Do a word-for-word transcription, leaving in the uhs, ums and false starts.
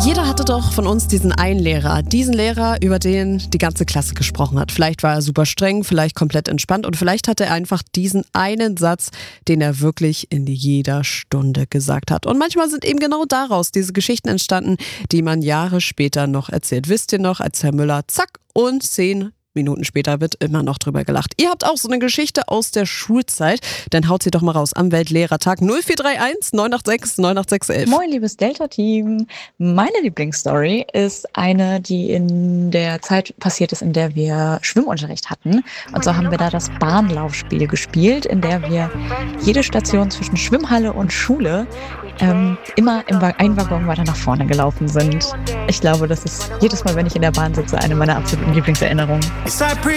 Jeder hatte doch von uns diesen einen Lehrer, diesen Lehrer, über den die ganze Klasse gesprochen hat. Vielleicht war er super streng, vielleicht komplett entspannt und vielleicht hatte er einfach diesen einen Satz, den er wirklich in jeder Stunde gesagt hat. Und manchmal sind eben genau daraus diese Geschichten entstanden, die man Jahre später noch erzählt. Wisst ihr noch, als Herr Müller zack und zehn Minuten später wird immer noch drüber gelacht. Ihr habt auch so eine Geschichte aus der Schulzeit, dann haut sie doch mal raus am Weltlehrertag. null vier drei eins neun acht sechs neun acht sechs elf. Moin, liebes Delta-Team. Meine Lieblingsstory ist eine, die in der Zeit passiert ist, in der wir Schwimmunterricht hatten. Und so haben wir da das Bahnlaufspiel gespielt, in der wir jede Station zwischen Schwimmhalle und Schule ähm, immer im Wa- einen Waggon weiter nach vorne gelaufen sind. Ich glaube, das ist jedes Mal, wenn ich in der Bahn sitze, eine meiner absoluten Lieblingserinnerungen.